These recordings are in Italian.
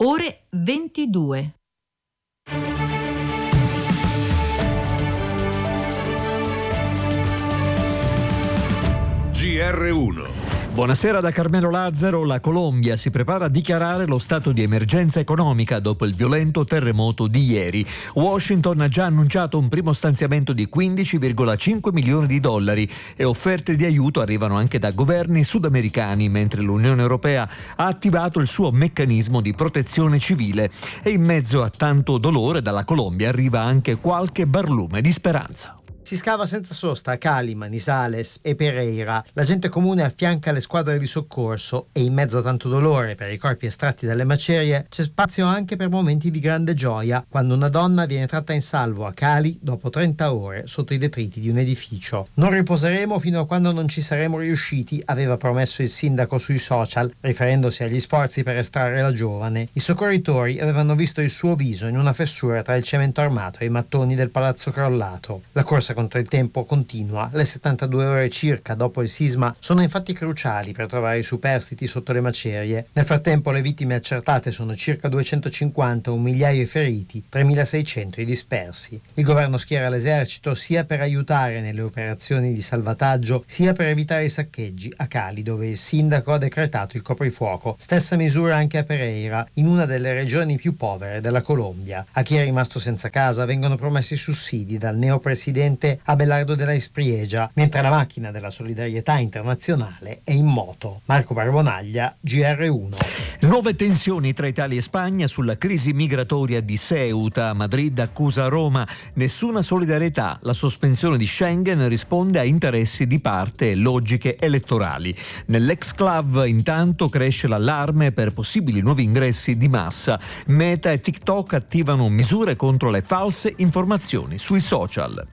ore 22. GR1. Buonasera da Carmelo Lazzaro. La Colombia si prepara a dichiarare lo stato di emergenza economica dopo il violento terremoto di ieri. Washington ha già annunciato un primo stanziamento di 15,5 milioni di dollari e offerte di aiuto arrivano anche da governi sudamericani, mentre l'Unione Europea ha attivato il suo meccanismo di protezione civile. E in mezzo a tanto dolore dalla Colombia arriva anche qualche barlume di speranza. Si scava senza sosta a Cali, Manizales e Pereira. La gente comune affianca le squadre di soccorso e in mezzo a tanto dolore per i corpi estratti dalle macerie c'è spazio anche per momenti di grande gioia, quando una donna viene tratta in salvo a Cali dopo 30 ore sotto i detriti di un edificio. Non riposeremo fino a quando non ci saremo riusciti, aveva promesso il sindaco sui social, riferendosi agli sforzi per estrarre la giovane. I soccorritori avevano visto il suo viso in una fessura tra il cemento armato e i mattoni del palazzo crollato. La corsa contro il tempo continua. Le 72 ore circa dopo il sisma sono infatti cruciali per trovare i superstiti sotto le macerie. Nel frattempo le vittime accertate sono circa 250, un migliaio i feriti, 3.600 i dispersi. Il governo schiera l'esercito sia per aiutare nelle operazioni di salvataggio sia per evitare i saccheggi a Cali, dove il sindaco ha decretato il coprifuoco. Stessa misura anche a Pereira, in una delle regioni più povere della Colombia. A chi è rimasto senza casa vengono promessi sussidi dal neopresidente Abelardo de la Espriella, mentre la macchina della solidarietà internazionale è in moto. Marco Barbonaglia, GR1. Nuove tensioni tra Italia e Spagna sulla crisi migratoria di Ceuta. Madrid accusa Roma. Nessuna solidarietà. La sospensione di Schengen risponde a interessi di parte e logiche elettorali. Nell'ex-club intanto cresce l'allarme per possibili nuovi ingressi di massa. Meta e TikTok attivano misure contro le false informazioni sui social.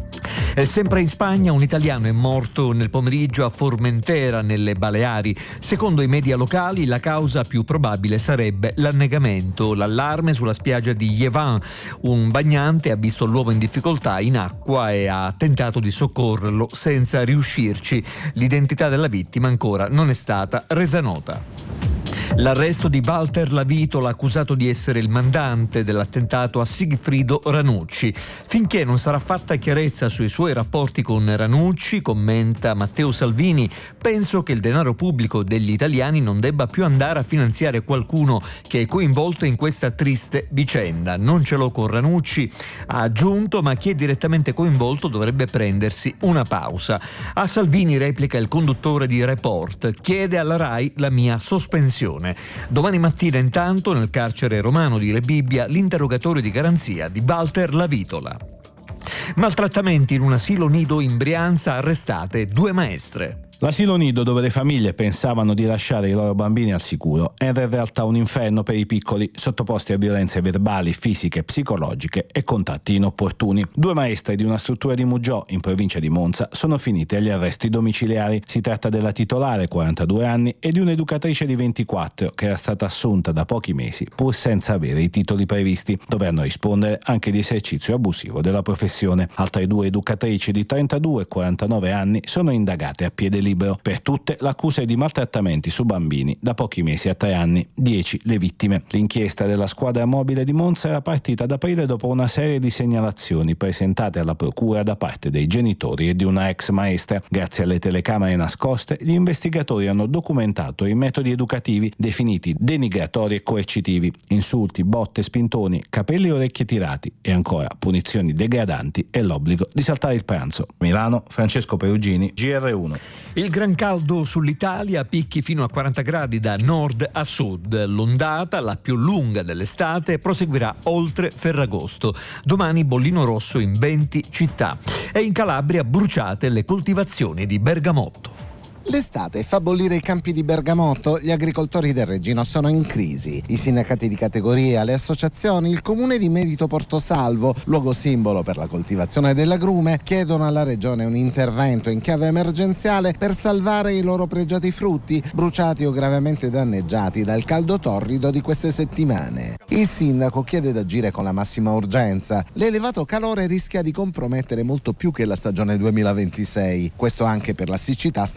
E sempre in Spagna un italiano è morto nel pomeriggio a Formentera, nelle Baleari. Secondo i media locali la causa più probabile sarebbe l'annegamento. L'allarme sulla spiaggia di Llevant. Un bagnante ha visto l'uomo in difficoltà in acqua e ha tentato di soccorrerlo senza riuscirci. L'identità della vittima ancora non è stata resa nota. L'arresto di Walter Lavitola, accusato di essere il mandante dell'attentato a Sigfrido Ranucci. Finché non sarà fatta chiarezza sui suoi rapporti con Ranucci, commenta Matteo Salvini, penso che il denaro pubblico degli italiani non debba più andare a finanziare qualcuno che è coinvolto in questa triste vicenda. Non ce l'ho con Ranucci, ha aggiunto, ma chi è direttamente coinvolto dovrebbe prendersi una pausa. A Salvini replica il conduttore di Report, chiede alla RAI la mia sospensione. Domani mattina intanto nel carcere romano di Rebibbia l'interrogatorio di garanzia di Walter Lavitola. Maltrattamenti in un asilo nido in Brianza, arrestate 2 maestre. L'asilo nido dove le famiglie pensavano di lasciare i loro bambini al sicuro era in realtà un inferno per i piccoli, sottoposti a violenze verbali, fisiche, psicologiche e contatti inopportuni. 2 maestre di una struttura di Muggiò, in provincia di Monza, sono finite agli arresti domiciliari. Si tratta della titolare, 42 anni, e di un'educatrice di 24, che era stata assunta da pochi mesi, pur senza avere i titoli previsti. Dovranno rispondere anche di esercizio abusivo della professione. Altre 2 educatrici di 32 e 49 anni sono indagate a piede libero. Per tutte l'accusa è di maltrattamenti su bambini da pochi mesi a 3 anni, 10 le vittime. L'inchiesta della squadra mobile di Monza era partita ad aprile dopo una serie di segnalazioni presentate alla procura da parte dei genitori e di una ex maestra. Grazie alle telecamere nascoste, gli investigatori hanno documentato i metodi educativi definiti denigratori e coercitivi: insulti, botte, spintoni, capelli e orecchie tirati, e ancora punizioni degradanti e l'obbligo di saltare il pranzo. Milano, Francesco Perugini, GR1. Il gran caldo sull'Italia, picchi fino a 40 gradi da nord a sud. L'ondata, la più lunga dell'estate, proseguirà oltre Ferragosto. Domani bollino rosso in 20 città. E in Calabria bruciate le coltivazioni di bergamotto. L'estate fa bollire i campi di bergamotto, gli agricoltori del Regino sono in crisi. I sindacati di categoria, le associazioni, il comune di Merito Portosalvo, luogo simbolo per la coltivazione dell'agrume, chiedono alla regione un intervento in chiave emergenziale per salvare i loro pregiati frutti, bruciati o gravemente danneggiati dal caldo torrido di queste settimane. Il sindaco chiede d'agire con la massima urgenza. L'elevato calore rischia di compromettere molto più che la stagione 2026, questo anche per la siccità strettamente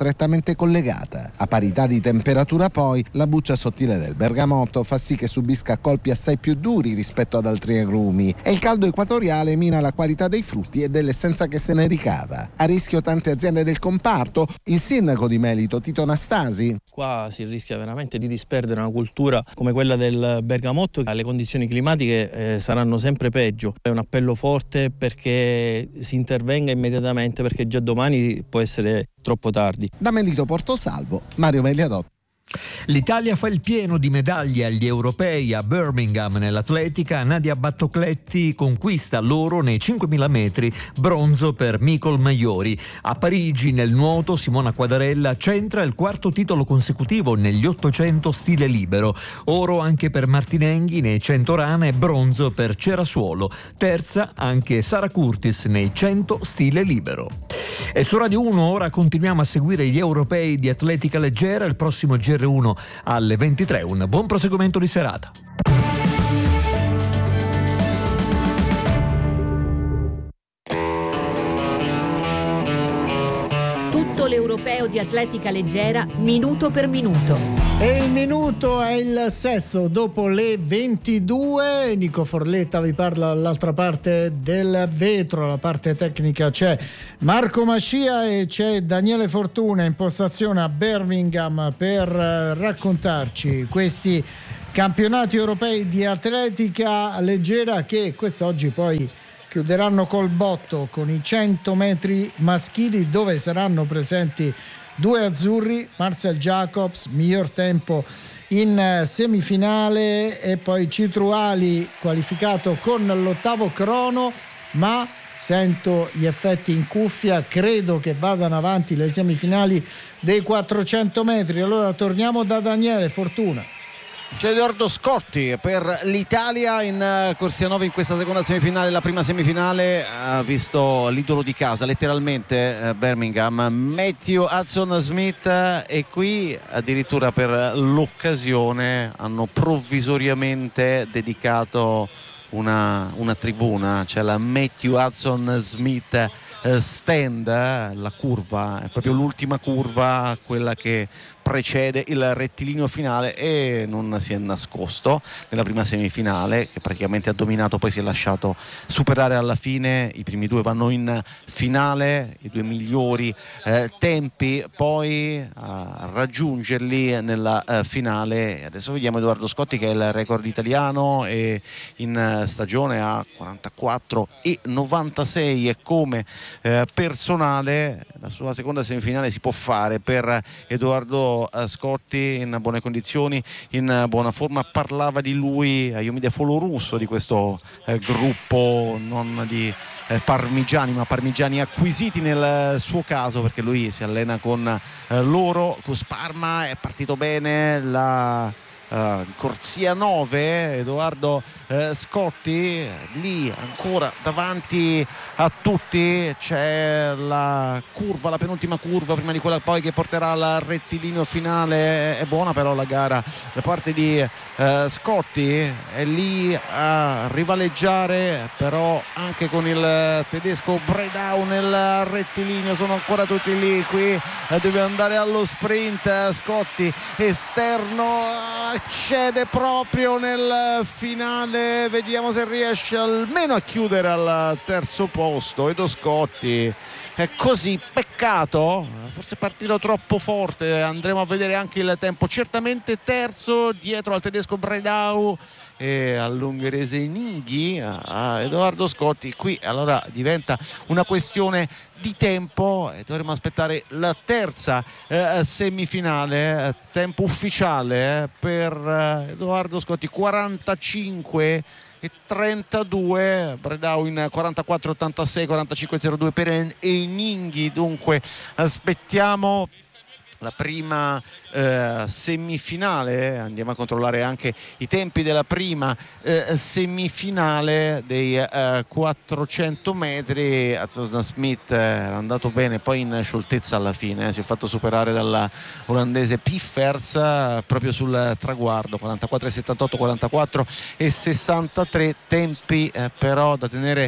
strettamente collegata. A parità di temperatura poi, la buccia sottile del bergamotto fa sì che subisca colpi assai più duri rispetto ad altri agrumi e il caldo equatoriale mina la qualità dei frutti e dell'essenza che se ne ricava. A rischio tante aziende del comparto, il sindaco di Melito Tito Nastasi. Qua si rischia veramente di disperdere una cultura come quella del bergamotto. Le condizioni climatiche saranno sempre peggio. È un appello forte perché si intervenga immediatamente, perché già domani può essere troppo tardi. Da Melito Portosalvo, Mario Megliadotto. L'Italia fa il pieno di medaglie agli europei a Birmingham. Nell'atletica Nadia Battocletti conquista l'oro nei 5.000 metri, bronzo per Micol Maiori. A Parigi nel nuoto Simona Quadarella centra il quarto titolo consecutivo negli 800 stile libero, oro anche per Martinenghi nei 100 rana e bronzo per Cerasuolo, terza anche Sara Curtis nei 100 stile libero. E su Radio 1 ora continuiamo a seguire gli europei di atletica leggera, il prossimo GR1 alle 23. Un buon proseguimento di serata. Tutto l'europeo di atletica leggera minuto per minuto. E il minuto è il sesto dopo le 22. Nico Forletta vi parla dall'altra parte del vetro. La parte tecnica c'è Marco Mascia e c'è Daniele Fortuna in postazione a Birmingham per raccontarci questi campionati europei di atletica leggera che quest'oggi poi chiuderanno col botto con i 100 metri maschili, dove saranno presenti due azzurri, Marcel Jacobs, miglior tempo in semifinale, e poi Citruali qualificato con l'8º crono, ma sento gli effetti in cuffia, credo che vadano avanti le semifinali dei 400 metri. Allora torniamo da Daniele Fortuna. C'è Edoardo Scotti per l'Italia in corsia 9 in questa seconda semifinale. La prima semifinale ha visto l'idolo di casa letteralmente, Birmingham, Matthew Hudson-Smith, e qui addirittura per l'occasione hanno provvisoriamente dedicato una tribuna. C'è la Matthew Hudson-Smith stand, la curva è proprio l'ultima curva, quella che precede il rettilineo finale, e non si è nascosto nella prima semifinale, che praticamente ha dominato, poi si è lasciato superare alla fine. I primi due vanno in finale, i due migliori tempi poi a raggiungerli nella finale. Adesso vediamo Edoardo Scotti, che è il record italiano e in stagione ha 44,96 e come personale la sua seconda semifinale si può fare per Edoardo Scotti, in buone condizioni, in buona forma. Parlava di lui Iomide Folorusso, di questo gruppo non di parmigiani, ma parmigiani acquisiti nel suo caso, perché lui si allena con loro. Cus Parma è partito bene, la corsia 9, Edoardo Scotti lì ancora davanti a tutti. C'è la curva, la penultima curva prima di quella poi che porterà al rettilineo finale. È buona però la gara da parte di Scotti, è lì a rivaleggiare però anche con il tedesco Bredau nel rettilineo. Sono ancora tutti lì, qui deve andare allo sprint Scotti, esterno, accede proprio nel finale. Vediamo se riesce almeno a chiudere al terzo posto Edo Scotti. È così, peccato, forse è partito troppo forte. Andremo a vedere anche il tempo. Certamente terzo dietro al tedesco Bredau e all'ungherese Nighi, a Edoardo Scotti. Qui allora diventa una questione di tempo e dovremo aspettare la terza semifinale. Tempo ufficiale per Edoardo Scotti 45,32, Bredau in 44,86, 45,02 per Eninghi. Dunque aspettiamo la prima semifinale. Andiamo a controllare anche i tempi della prima semifinale dei 400 metri. Hudson-Smith era andato bene, poi in scioltezza alla fine si è fatto superare dalla olandese Piffers proprio sul traguardo, 44,78, 44,63 tempi però da tenere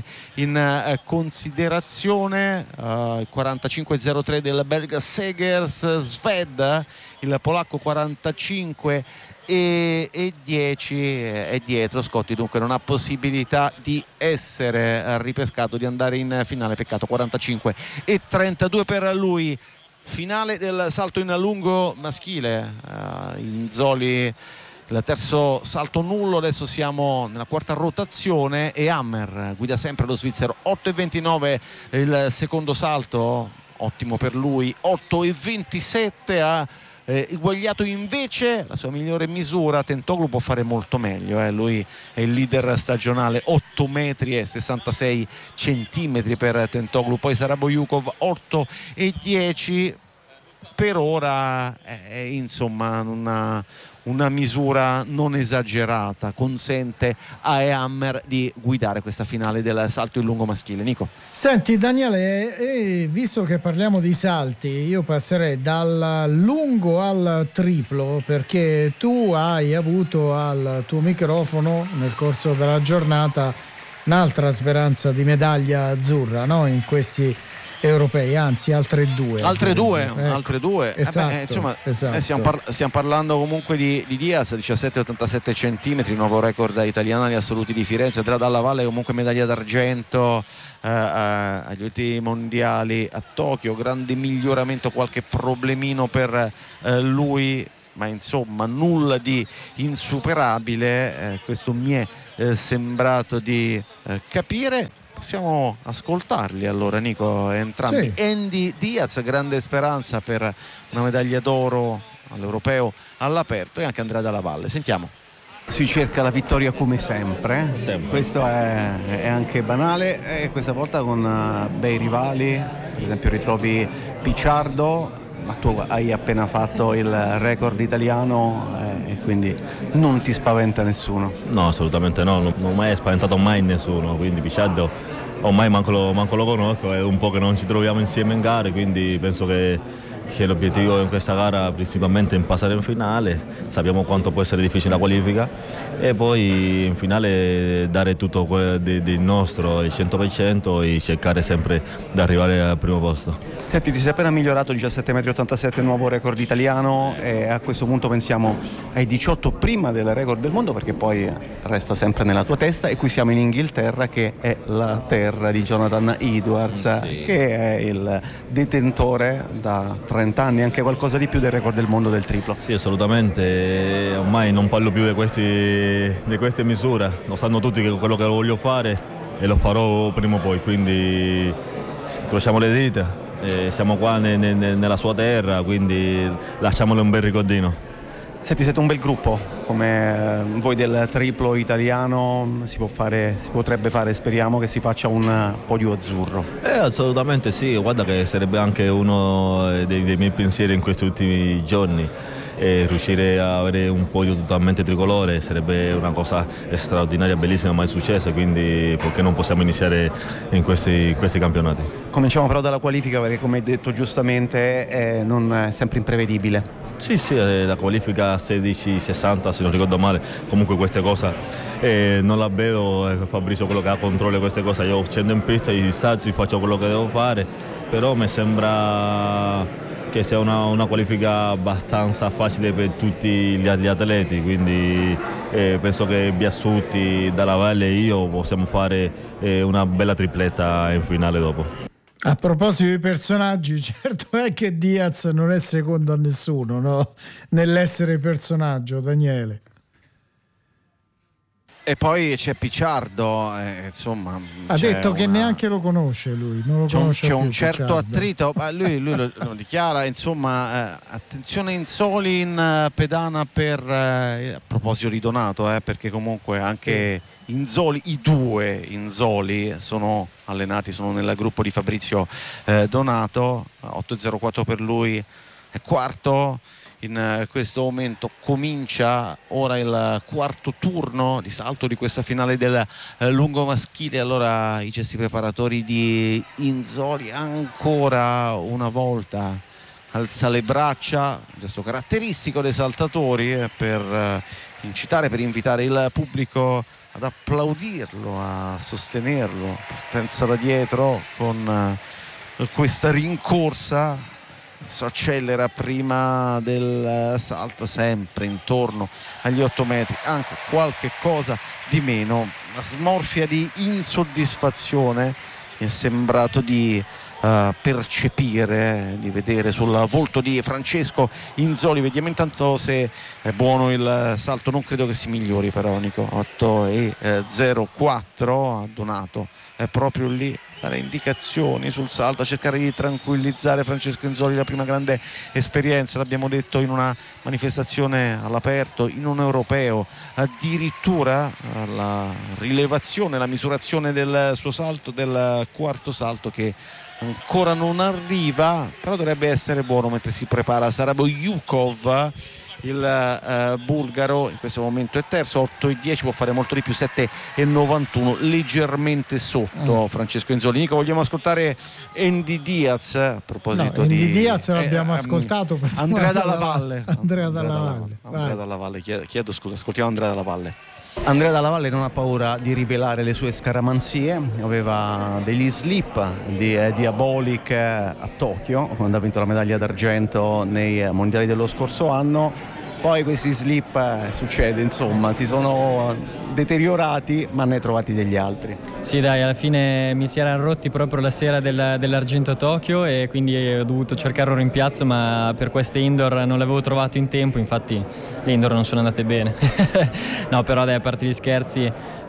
in considerazione. 45,03 del belga Segers, Fed, il polacco 45 e 10 è dietro. Scotti dunque non ha possibilità di essere ripescato, di andare in finale, peccato. 45 e 32 per lui. Finale del salto in lungo maschile, Inzoli il terzo salto nullo, adesso siamo nella quarta rotazione e Hammer guida sempre lo svizzero. 8,29 il secondo salto, ottimo per lui. 8,27 ha eguagliato invece la sua migliore misura. Tentoglou può fare molto meglio, lui è il leader stagionale. 8 metri e 66 centimetri per Tentoglou, poi sarà Bojukov 8,10. Per ora insomma una misura non esagerata, consente a Hammer di guidare questa finale del salto in lungo maschile. Nico. Senti Daniele, visto che parliamo di salti, io passerei dal lungo al triplo, perché tu hai avuto al tuo microfono nel corso della giornata un'altra speranza di medaglia azzurra, no? In questi europei, anzi altre due. Esatto, insomma, esatto. Stiamo parlando comunque di Diaz, 17,87 centimetri, nuovo record italiano agli assoluti di Firenze. Andrea Dalla Valle comunque medaglia d'argento agli ultimi mondiali a Tokyo. Grande miglioramento, qualche problemino per lui, ma insomma nulla di insuperabile, questo mi è sembrato di capire. Possiamo ascoltarli allora, Nico, entrambi. Sì. Andy Diaz, grande speranza per una medaglia d'oro all'europeo all'aperto, e anche Andrea Dalla Valle. Sentiamo. Si cerca la vittoria come sempre. Questo è anche banale, e questa volta con bei rivali. Per esempio ritrovi Picciardo, ma tu hai appena fatto il record italiano, e quindi non ti spaventa nessuno? No, assolutamente no, non mi è spaventato mai nessuno, quindi Picciardo ormai manco lo conosco, è un po' che non ci troviamo insieme in gare, quindi penso che l'obiettivo in questa gara principalmente è passare in finale. Sappiamo quanto può essere difficile la qualifica, e poi in finale dare tutto del nostro, il 100%, e cercare sempre di arrivare al primo posto. Senti, ti sei appena migliorato, 17,87 m, nuovo record italiano, e a questo punto pensiamo ai 18 prima del record del mondo, perché poi resta sempre nella tua testa, e qui siamo in Inghilterra, che è la terra di Jonathan Edwards, sì, che è il detentore da 30 anni, anche qualcosa di più, del record del mondo del triplo. Sì, assolutamente, ormai non parlo più di queste misure, lo sanno tutti che quello che voglio fare, e lo farò prima o poi, quindi incrociamo le dita. Siamo qua nella sua terra, quindi lasciamole un bel ricordino. Senti, siete un bel gruppo, come voi del triplo italiano, si potrebbe fare, speriamo che si faccia un podio azzurro. Assolutamente sì, guarda che sarebbe anche uno dei miei pensieri in questi ultimi giorni. Riuscire a avere un podio totalmente tricolore sarebbe una cosa straordinaria, bellissima, mai successa, quindi perché non possiamo iniziare in questi campionati. Cominciamo però dalla qualifica, perché come hai detto giustamente non è sempre imprevedibile. Sì, la qualifica 16-60 se non ricordo male, comunque queste cose non la vedo, Fabrizio quello che ha controllo di queste cose, io scendo in pista, salto, faccio quello che devo fare, però mi sembra che sia una qualifica abbastanza facile per tutti gli atleti, quindi penso che Biasutti, Dalla Valle e io possiamo fare una bella tripletta in finale dopo. A proposito di personaggi, certo è che Diaz non è secondo a nessuno, no? Nell'essere personaggio, Daniele. E poi c'è Picciardo, insomma. Ha detto che neanche lo conosce lui, non lo conosce c'è più, un certo Picciardo. attrito, ma lui lo dichiara, insomma, attenzione Inzoli in pedana a proposito di Donato, perché comunque anche Inzoli, i due Inzoli sono allenati, sono nel gruppo di Fabrizio Donato. 8,04 per lui, è quarto. In questo momento comincia ora il quarto turno di salto di questa finale del lungo maschile. Allora i gesti preparatori di Inzoli, ancora una volta alza le braccia, gesto caratteristico dei saltatori, per incitare, per invitare il pubblico ad applaudirlo, a sostenerlo. Partenza da dietro con questa rincorsa accelera prima del salto, sempre intorno agli 8 metri, anche qualche cosa di meno. Una smorfia di insoddisfazione mi è sembrato di percepire, di vedere sul volto di Francesco Inzoli. Vediamo intanto se è buono il salto, non credo che si migliori però, Nico. 8,04 ha Donato è proprio lì dare indicazioni sul salto, a cercare di tranquillizzare Francesco Inzoli. La prima grande esperienza, l'abbiamo detto, in una manifestazione all'aperto, in un europeo, addirittura la rilevazione, la misurazione del suo salto, del quarto salto, che ancora non arriva, però dovrebbe essere buono mentre si prepara Saraboyukov, il bulgaro. In questo momento è terzo, 8,10, può fare molto di più, 7,91, leggermente sotto Francesco Inzoli. Nico, vogliamo ascoltare Andy Diaz a proposito di Andy Diaz l'abbiamo ascoltato. Andrea Dalla Valle. Andrea Dalla Valle, chiedo scusa, ascoltiamo Andrea Dalla Valle. Andrea Dalla Valle non ha paura di rivelare le sue scaramanzie, aveva degli slip di Diabolic a Tokyo quando ha vinto la medaglia d'argento nei mondiali dello scorso anno. Poi questi slip, succede, insomma, si sono deteriorati, ma ne hai trovati degli altri. Sì, dai, alla fine mi si erano rotti proprio la sera dell'argento a Tokyo, e quindi ho dovuto cercare un rimpiazzo, ma per queste indoor non l'avevo trovato in tempo, infatti le indoor non sono andate bene. No, però dai, a parte gli scherzi,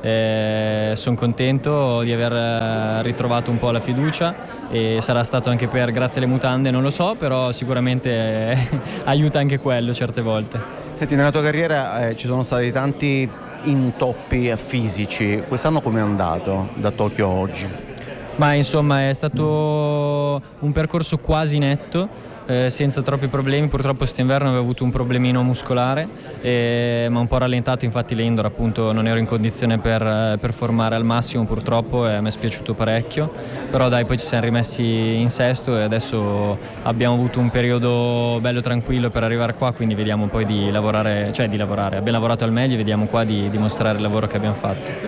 sono contento di aver ritrovato un po' la fiducia, e sarà stato anche grazie alle mutande, non lo so, però sicuramente aiuta anche quello certe volte. Senti, nella tua carriera ci sono stati tanti intoppi fisici, quest'anno come è andato da Tokyo a oggi? Ma insomma è stato un percorso quasi netto, senza troppi problemi. Purtroppo quest'inverno avevo avuto un problemino muscolare, ma un po' rallentato, infatti le indoor appunto non ero in condizione per performare al massimo purtroppo, e mi è spiaciuto parecchio, però dai, poi ci siamo rimessi in sesto e adesso abbiamo avuto un periodo bello tranquillo per arrivare qua, quindi vediamo poi di lavorare, abbiamo lavorato al meglio e vediamo qua di dimostrare il lavoro che abbiamo fatto.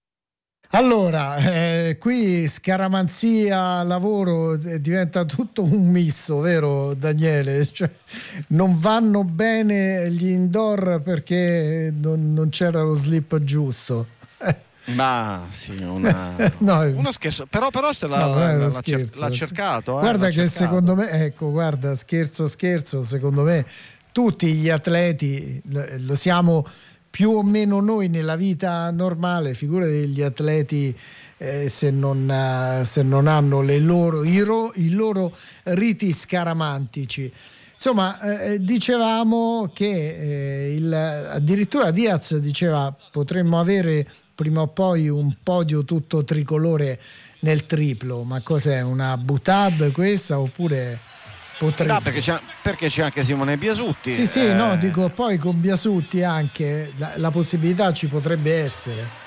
Allora, qui scaramanzia, lavoro, diventa tutto un misto, vero Daniele? Cioè, non vanno bene gli indoor perché non c'era lo slip giusto. Ma sì, uno scherzo, però l'ha cercato. Guarda che cercato. Secondo me, scherzo, secondo me tutti gli atleti lo siamo più o meno noi nella vita normale, figura degli atleti se non hanno i loro riti scaramantici. Insomma, dicevamo che addirittura Diaz diceva potremmo avere prima o poi un podio tutto tricolore nel triplo, ma cos'è, una boutade questa oppure... Potrebbe. No, perché c'è anche Simone Biasutti. Sì, no, dico, poi con Biasutti anche la possibilità ci potrebbe essere.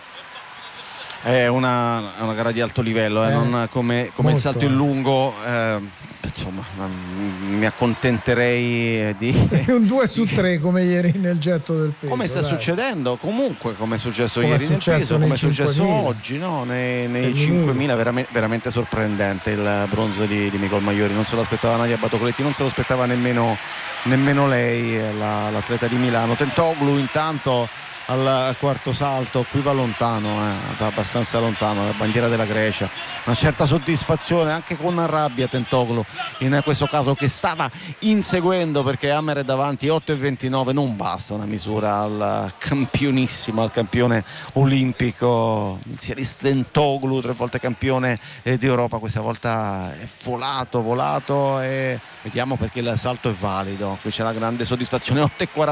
È una gara di alto livello, non come il salto in lungo, insomma, mi accontenterei di un 2 su 3 come ieri nel getto del peso. Come sta succedendo, comunque, come è successo ieri nel peso, come è successo oggi, no? nei 5.000, veramente sorprendente il bronzo di Nicole Maiori. Non se lo aspettava Nadia Batocoletti, non se lo aspettava nemmeno lei, l'atleta di Milano. Tentoglu intanto al quarto salto, qui va lontano, va abbastanza lontano, la bandiera della Grecia. Una certa soddisfazione, anche con rabbia Tentoglu in questo caso, che stava inseguendo, perché Hammer è davanti. 8,29 non basta una misura al campionissimo, al campione olimpico Siaris Tentoglu, 3 volte campione d'Europa. Questa volta è volato, e vediamo perché il salto è valido. Qui c'è la grande soddisfazione.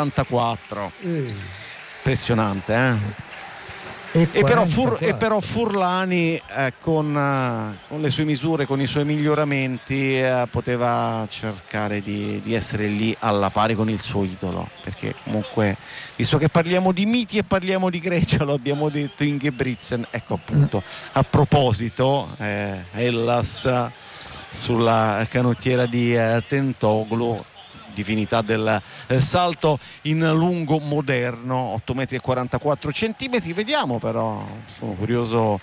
8,44 impressionante, E però Furlani con le sue misure, con i suoi miglioramenti, poteva cercare di essere lì alla pari con il suo idolo, perché comunque, visto che parliamo di miti e parliamo di Grecia, lo abbiamo detto, Ingebrigtsen, ecco appunto, a proposito, Hellas sulla canottiera di Tentoglu, divinità del salto in lungo moderno, 8,44 metri. Vediamo, però sono curioso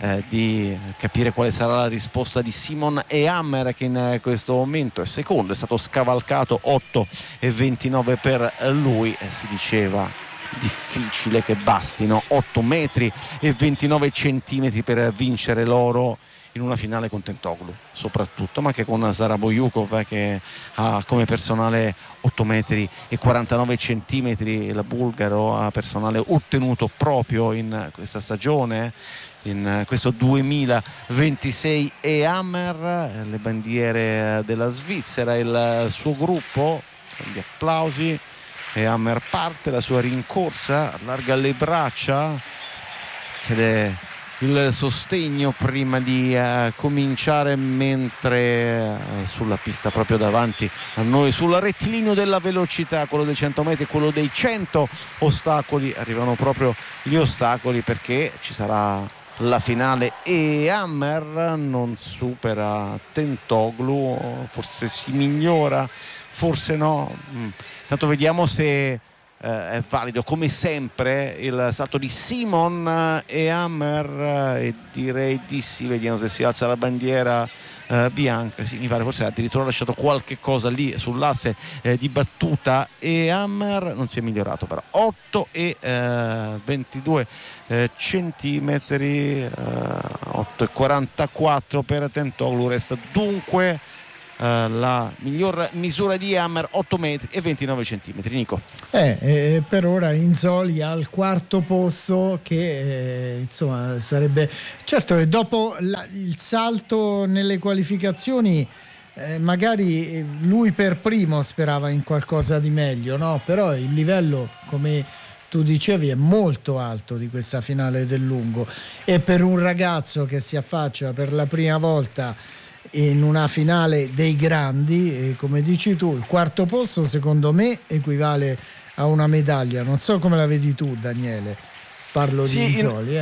di capire quale sarà la risposta di Simon Ehammer, che in questo momento è secondo, è stato scavalcato 8,29 per lui, si diceva difficile che bastino 8 metri e 29 centimetri per vincere l'oro in una finale con Tentoglou soprattutto, ma anche con Zaraboyukov che ha come personale 8 metri e 49 centimetri, il bulgaro ha personale ottenuto proprio in questa stagione, in questo 2026. Ehammer, le bandiere della Svizzera, il suo gruppo, gli applausi. Ehammer parte, la sua rincorsa, allarga le braccia, chiede il sostegno prima di cominciare, mentre sulla pista proprio davanti a noi, sul rettilineo della velocità, quello dei 100 metri e quello dei 100 ostacoli, arrivano proprio gli ostacoli perché ci sarà la finale. Ehammer non supera Tentoglou, forse si migliora, forse no, tanto vediamo se è valido come sempre il salto di Simon Ehammer, e direi di sì. Vediamo se si alza la bandiera bianca, sì, mi pare forse addirittura ha lasciato qualche cosa lì sull'asse di battuta. Ehammer non si è migliorato, però 8,22 centimetri, 8,44 per Tentoglou. Resta dunque la miglior misura di Ehammer, 8 metri e 29 centimetri. Nico, per ora Inzoli al quarto posto, che insomma sarebbe, certo che dopo il salto nelle qualificazioni magari lui per primo sperava in qualcosa di meglio, no? Però il livello, come tu dicevi, è molto alto di questa finale del lungo, e per un ragazzo che si affaccia per la prima volta in una finale dei grandi, come dici tu, il quarto posto secondo me equivale a una medaglia. Non so come la vedi tu, Daniele, parlo di Inzoli.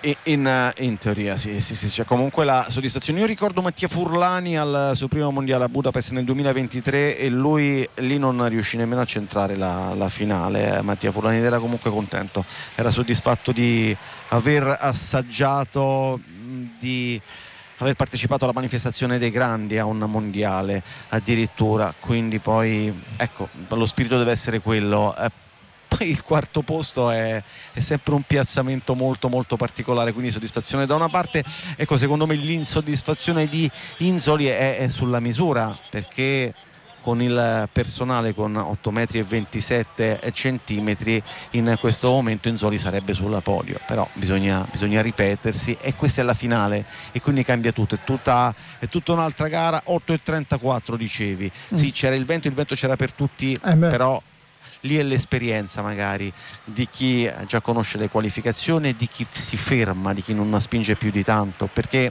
In teoria sì, c'è comunque la soddisfazione. Io ricordo Mattia Furlani al suo primo mondiale a Budapest nel 2023 e lui lì non riuscì nemmeno a centrare la finale. Mattia Furlani era comunque contento, era soddisfatto di aver assaggiato, di aver partecipato alla manifestazione dei grandi, a un mondiale addirittura, quindi poi ecco, lo spirito deve essere quello. Poi il quarto posto è sempre un piazzamento molto molto particolare, quindi soddisfazione da una parte. Ecco, secondo me l'insoddisfazione di Inzoli è sulla misura, perché con il personale con 8 metri e 27 centimetri in questo momento Inzoli sarebbe sul podio, però bisogna ripetersi, e questa è la finale e quindi cambia tutto, è tutta un'altra gara. 8,34 dicevi, sì, c'era il vento c'era per tutti, però lì è l'esperienza magari di chi già conosce le qualificazioni, di chi si ferma, di chi non spinge più di tanto, perché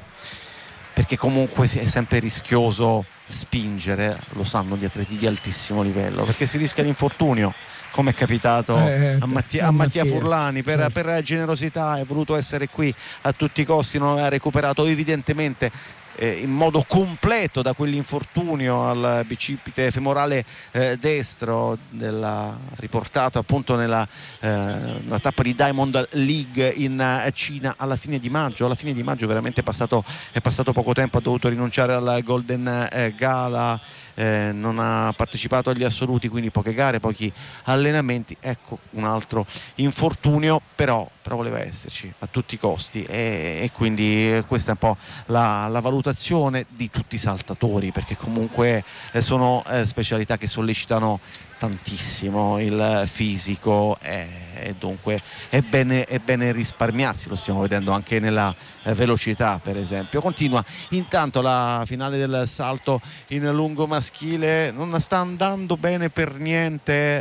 comunque è sempre rischioso spingere, lo sanno gli atleti di altissimo livello, perché si rischia l'infortunio, come è capitato a Mattia Furlani. Per generosità è voluto essere qui a tutti i costi, non aveva recuperato evidentemente in modo completo da quell'infortunio al bicipite femorale destro, riportato appunto nella tappa di Diamond League in Cina alla fine di maggio. Veramente è passato poco tempo, ha dovuto rinunciare alla Golden Gala, non ha partecipato agli assoluti, quindi poche gare, pochi allenamenti. Ecco, un altro infortunio, però voleva esserci a tutti i costi, e quindi questa è un po' la valutazione di tutti i saltatori, perché comunque sono specialità che sollecitano tantissimo il fisico, e dunque è bene risparmiarsi. Lo stiamo vedendo anche nella velocità, per esempio. Continua intanto la finale del salto in lungo maschile, non sta andando bene per niente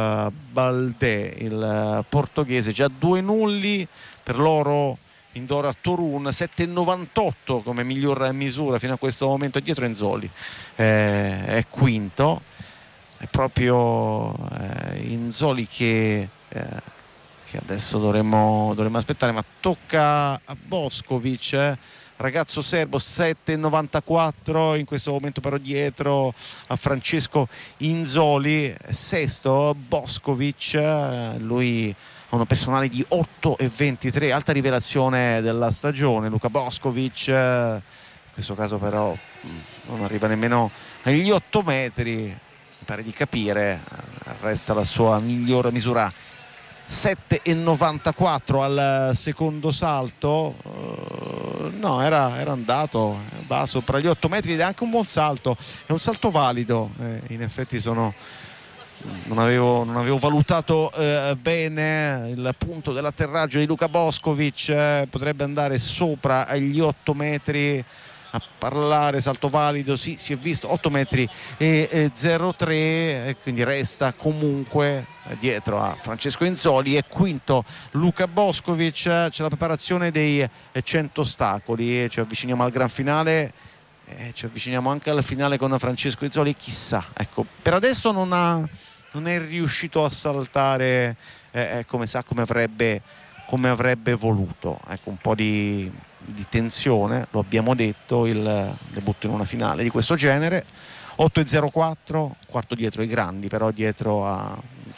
Baldé, il portoghese, già 2 nulli per l'oro indoor a Torun, 7,98 come miglior misura fino a questo momento. Dietro Inzoli è quinto, è proprio Inzoli che adesso dovremmo aspettare, ma tocca a Boskovic, ragazzo serbo, 7,94 in questo momento, però dietro a Francesco Inzoli. Sesto Boskovic, lui un personale di 8,23, alta rivelazione della stagione. Luka Bošković, in questo caso però non arriva nemmeno agli 8 metri, mi pare di capire, resta la sua migliore misura, 7,94 al secondo salto. No, era andato, va sopra gli 8 metri ed è anche un buon salto, è un salto valido. In effetti non avevo valutato bene il punto dell'atterraggio di Luka Bošković, potrebbe andare sopra agli 8 metri. A parlare, salto valido, sì, si è visto 8 metri e 03, quindi resta comunque dietro a Francesco Inzoli. E quinto Luka Bošković. C'è la preparazione dei 100 ostacoli, ci avviciniamo al gran finale, ci avviciniamo anche al finale con Francesco Inzoli. Chissà, ecco, per adesso non è riuscito a saltare come avrebbe voluto. Ecco, un po' di tensione, lo abbiamo detto, il debutto in una finale di questo genere. 8,04, quarto dietro ai grandi, però dietro a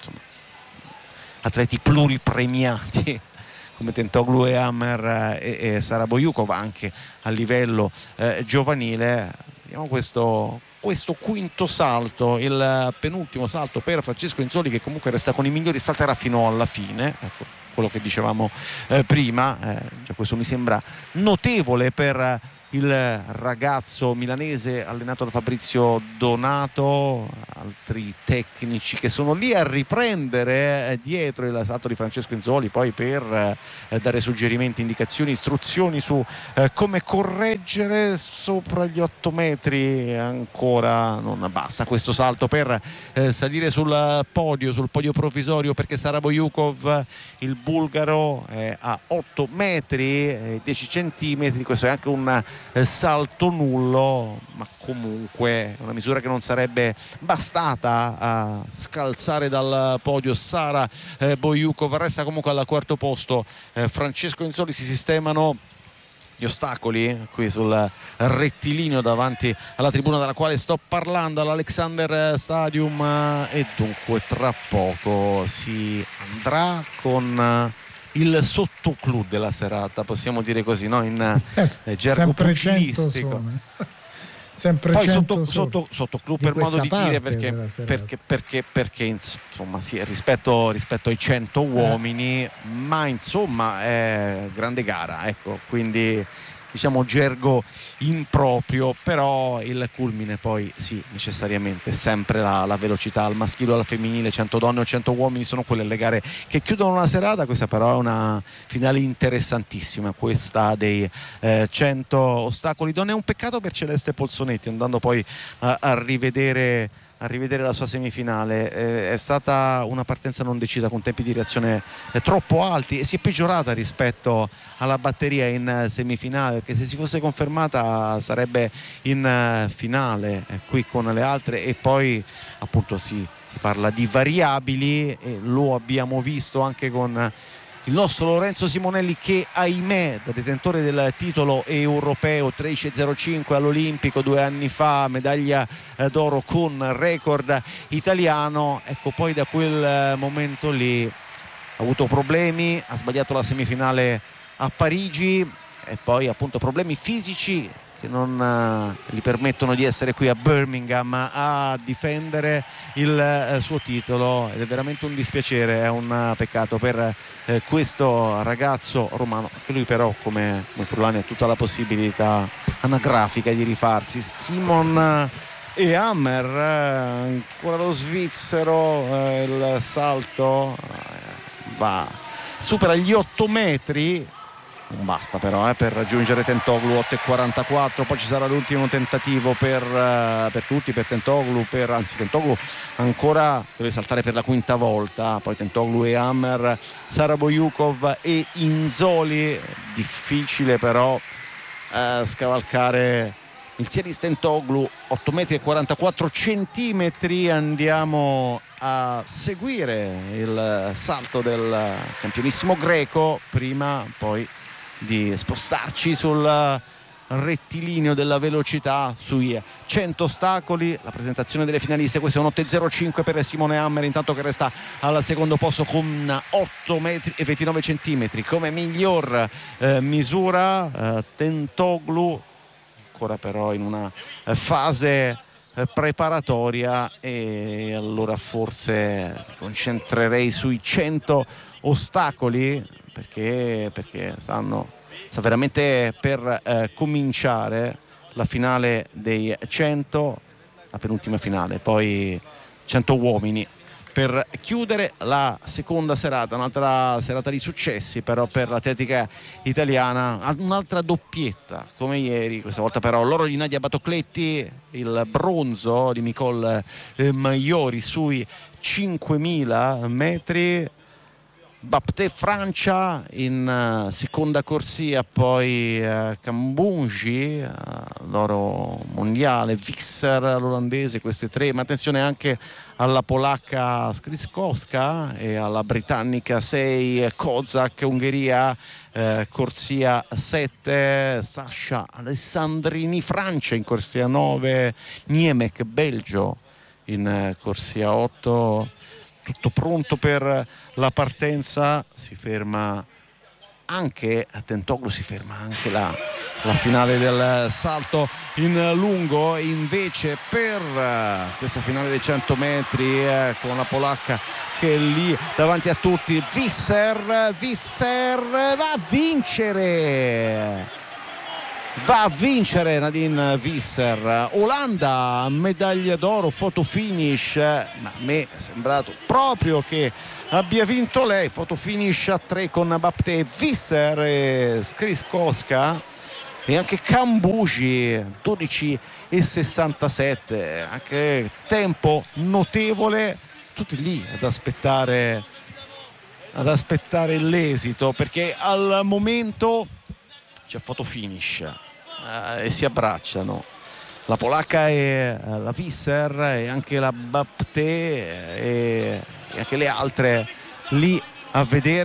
atleti pluripremiati come Tentoglou e Hammer e Sara Bojukov anche a livello giovanile. Vediamo questo quinto salto, il penultimo salto per Francesco Inzoli, che comunque resta con i migliori, salterà fino alla fine. Ecco, quello che dicevamo prima, già questo mi sembra notevole per il ragazzo milanese allenato da Fabrizio Donato. Altri tecnici che sono lì a riprendere dietro il salto di Francesco Inzoli, poi per dare suggerimenti, indicazioni, istruzioni su come correggere. Sopra gli 8 metri ancora non basta questo salto per salire sul podio provvisorio, perché Sara Bojukov, il bulgaro, è a 8 metri e 10 centimetri. Questo è anche un salto nullo, ma comunque una misura che non sarebbe bastata a scalzare dal podio Sara Bojukov. Resta comunque al quarto posto Francesco Inzoli. Si sistemano gli ostacoli qui sul rettilineo davanti alla tribuna dalla quale sto parlando, all'Alexander Stadium, e dunque tra poco si andrà con il sottoclou della serata, possiamo dire così, no? In gergo pugilistico. Sempre poi 100 sottoclou per modo di dire, perché insomma sì, rispetto ai 100 uomini, ma insomma è grande gara, ecco, quindi diciamo gergo improprio, però il culmine poi sì, necessariamente sempre la velocità al maschile o al femminile, 100 donne o 100 uomini sono quelle le gare che chiudono una serata. Questa però è una finale interessantissima, questa dei 100 ostacoli donne. È un peccato per Celeste Polsonetti, andando poi a rivedere la sua semifinale, è stata una partenza non decisa, con tempi di reazione troppo alti, e si è peggiorata rispetto alla batteria in semifinale, perché se si fosse confermata sarebbe in finale qui con le altre. E poi appunto si parla di variabili, e lo abbiamo visto anche con il nostro Lorenzo Simonelli, che ahimè, da detentore del titolo europeo 13,05 all'Olimpico 2 anni fa, medaglia d'oro con record italiano, ecco, poi da quel momento lì ha avuto problemi, ha sbagliato la semifinale a Parigi, e poi appunto problemi fisici che non gli permettono di essere qui a Birmingham a difendere il suo titolo, ed è veramente un dispiacere, è un peccato per questo ragazzo romano, che lui però come Furlani ha tutta la possibilità anagrafica di rifarsi. Simon e Hammer, ancora lo svizzero, il salto supera gli 8 metri, non basta però per raggiungere Tentoglou. 8,44, poi ci sarà l'ultimo tentativo per tutti, per Tentoglou, Tentoglou ancora deve saltare per la quinta volta, poi Tentoglou e Hammer, Sara Bojukov e Inzoli. Difficile però scavalcare il Siris Tentoglou, 8,44 metri. Andiamo a seguire il salto del campionissimo greco, prima poi di spostarci sul rettilineo della velocità sui 100 ostacoli. La presentazione delle finaliste, questo è un 8,05 per Simone Hammer, intanto che resta al secondo posto con 8 metri e 29 centimetri come miglior misura. Tentoglu ancora però in una fase preparatoria, e allora forse mi concentrerei sui 100 ostacoli perché sta veramente per cominciare la finale dei 100, la penultima finale, poi 100 uomini per chiudere la seconda serata. Un'altra serata di successi però per l'atletica italiana, un'altra doppietta come ieri, questa volta però l'oro di Nadia Batocletti, il bronzo di Nicole Maiori sui 5.000 metri. Baptiste Francia in seconda corsia, poi Kambunji l'oro mondiale, Visser l'olandese, queste tre, ma attenzione anche alla polacca Skriskowska e alla britannica 6 Kozak, Ungheria corsia 7, Sasha Alessandrini Francia in corsia 9, Niemek Belgio in corsia 8. Tutto pronto per la partenza, si ferma anche a Tentoglu, si ferma anche la finale del salto in lungo. Invece per questa finale dei 100 metri con la polacca che è lì davanti a tutti, Visser va a vincere Nadine Visser. Olanda medaglia d'oro, photo finish, ma a me è sembrato proprio che abbia vinto lei. Photo finish a 3 con Baptiste, Visser e Skriskowska e anche Kambunji 12,67, anche tempo notevole. Tutti lì ad aspettare l'esito, perché al momento c'è photo finish e si abbracciano la polacca e la Visser e anche la Baptiste e anche le altre lì a vedere